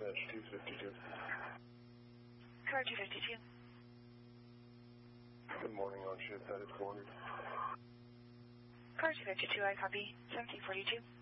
252. Car 252. Good morning, on shift, that is cornered. Car 252, I copy. 1742.